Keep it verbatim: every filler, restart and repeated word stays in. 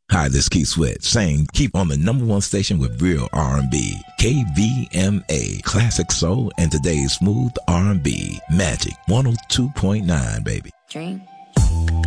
Hi, this is Keith Sweat saying keep on the number one station with real R and B. K V M A, classic soul and today's smooth R and B. Magic one oh two point nine, baby. Dream.